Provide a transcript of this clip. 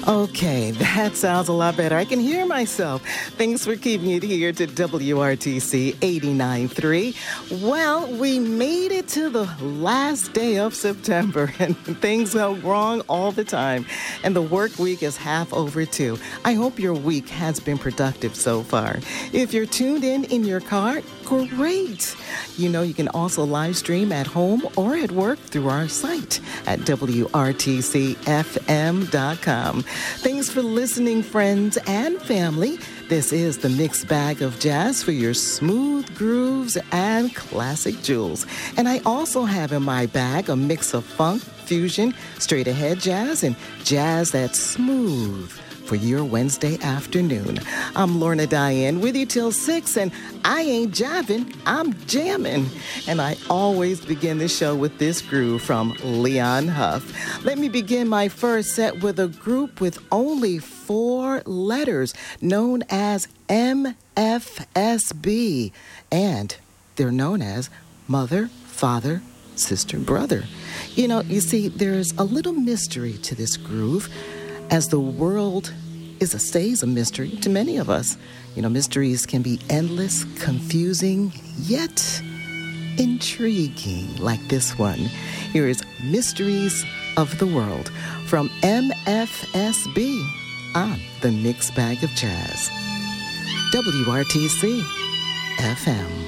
Okay, that sounds a lot better. I can hear myself. Thanks for keeping it here to WRTC 89.3. Well, we made it to the last day of September, and things go wrong all the time. And the work week is half over, too. I hope your week has been productive so far. If you're tuned in your car, great. You know, you can also live stream at home or at work through our site at WRTCFM.com. Thanks for listening, friends and family. This is the mixed bag of jazz for your smooth grooves and classic jewels. And I also have in my bag a mix of funk, fusion, straight ahead jazz, and jazz that's smooth for your Wednesday afternoon. I'm Lorna Diane with you till 6, and I ain't jiving, I'm jamming. And I always begin the show with this groove from Leon Huff. Let me begin my first set with a group with only 4 letters known as MFSB. And they're known as Mother, Father, Sister, Brother. You see, there's a little mystery to this groove, as the world stays a mystery to many of us. Mysteries can be endless, confusing, yet intriguing, like this one. Here is Mysteries of the World from MFSB on the Mixed Bag of Jazz. WRTC FM.